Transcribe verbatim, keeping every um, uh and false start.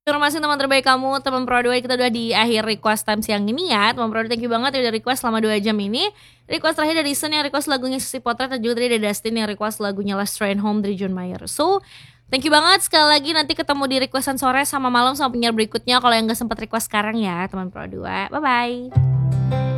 Terima kasih teman terbaik kamu, teman Pro dua, kita udah di akhir request time siang ini ya. Teman Pro dua, thank you banget ya udah request selama dua jam ini. Request terakhir dari Sen yang request lagunya Sissy Potret, dan juga tadi dari Dustin yang request lagunya Last Train Home dari John Mayer. So, thank you banget sekali lagi, nanti ketemu di requestan sore sama malam sama penyiar berikutnya kalau yang gak sempat request sekarang ya teman Pro dua. Bye bye.